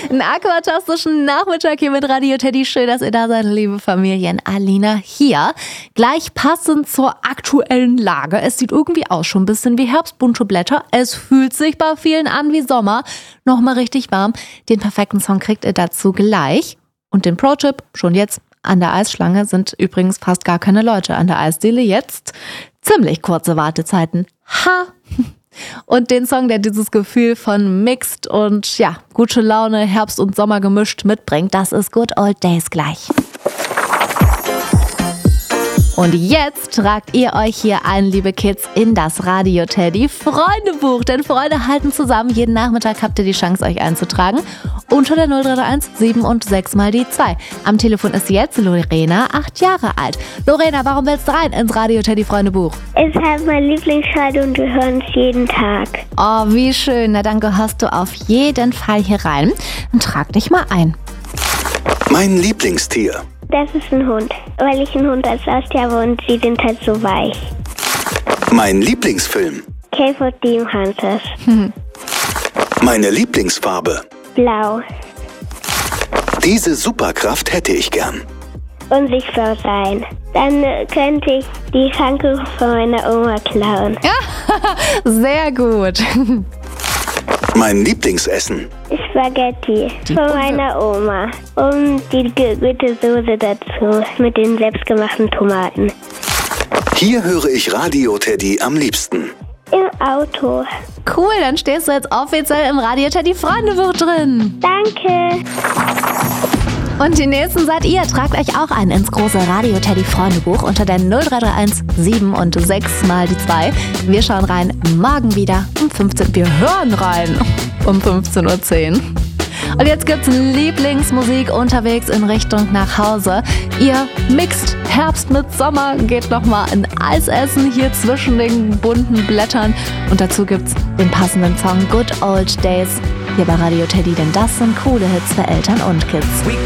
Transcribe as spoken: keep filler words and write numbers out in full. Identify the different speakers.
Speaker 1: Einen aquatastischen Nachmittag hier mit Radio Teddy. Schön, dass ihr da seid, liebe Familien. Alina hier. Gleich passend zur aktuellen Lage. Es sieht irgendwie aus, schon ein bisschen wie herbstbunte Blätter. Es fühlt sich bei vielen an wie Sommer. Nochmal richtig warm. Den perfekten Song kriegt ihr dazu gleich. Und den Pro-Tipp schon jetzt. An der Eisschlange sind übrigens fast gar keine Leute. An der Eisdiele jetzt ziemlich kurze Wartezeiten. Ha! Und den Song, der dieses Gefühl von Mixed und ja, gute Laune, Herbst und Sommer gemischt mitbringt, das ist Good Old Days gleich. Und jetzt tragt ihr euch hier ein, liebe Kids, in das Radio Teddy Freundebuch. Denn Freunde halten zusammen. Jeden Nachmittag habt ihr die Chance, euch einzutragen. Unter der null drei drei eins sieben und sechs mal die zwei. Am Telefon ist jetzt Lorena, acht Jahre alt. Lorena, warum willst du rein ins Radio Teddy Freundebuch?
Speaker 2: Es ist halt mein Lieblingsradio und wir hören es jeden Tag.
Speaker 1: Oh, wie schön. Na, dann gehörst du auf jeden Fall hier rein. Dann trag dich mal ein.
Speaker 3: Mein Lieblingstier.
Speaker 2: Das ist ein Hund, weil ich einen Hund als Haustier habe und sie sind halt so weich.
Speaker 3: Mein Lieblingsfilm.
Speaker 2: Cave of Demon Hunters.
Speaker 1: Hm.
Speaker 3: Meine Lieblingsfarbe.
Speaker 2: Blau.
Speaker 3: Diese Superkraft hätte ich gern.
Speaker 2: Unsichtbar sein. Dann äh, könnte ich die Pfannkuchen von meiner Oma klauen.
Speaker 1: Ja, sehr gut.
Speaker 3: Mein Lieblingsessen.
Speaker 2: Spaghetti von meiner Oma. Und die gute Soße dazu mit den selbstgemachten Tomaten.
Speaker 3: Hier höre ich Radio Teddy am liebsten.
Speaker 2: Im Auto.
Speaker 1: Cool, dann stehst du jetzt offiziell im Radio Teddy Freundebuch drin.
Speaker 2: Danke.
Speaker 1: Und die nächsten seid ihr. Tragt euch auch ein ins große Radio Teddy Freundebuch unter der null drei drei eins sieben und sechs mal die zwei. Wir schauen rein morgen wieder um fünfzehn Uhr. Wir hören rein um fünfzehn Uhr zehn. Und jetzt gibt's Lieblingsmusik unterwegs in Richtung nach Hause. Ihr mixt Herbst mit Sommer, geht nochmal ein Eis essen hier zwischen den bunten Blättern. Und dazu gibt's den passenden Song Good Old Days hier bei Radio Teddy, denn das sind coole Hits für Eltern und Kids.